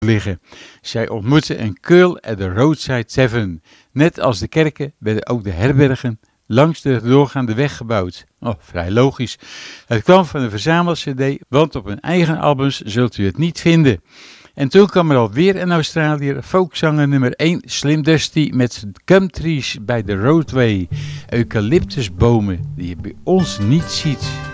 liggen. Zij ontmoetten een curl at the Roadside Tavern. Net als de kerken werden ook de herbergen langs de doorgaande weg gebouwd. Oh, vrij logisch. Het kwam van een verzamel-cd, want op hun eigen albums zult u het niet vinden. En toen kwam er alweer een Australiër, folkzanger nummer 1, Slim Dusty, met Gum Trees bij de Roadway. Eucalyptusbomen die je bij ons niet ziet.